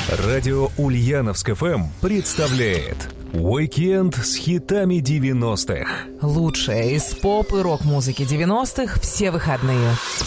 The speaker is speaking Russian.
Радио Ульяновск ФМ представляет «Уикенд с хитами 90-х». Лучшее из поп и рок-музыки 90-х все выходные.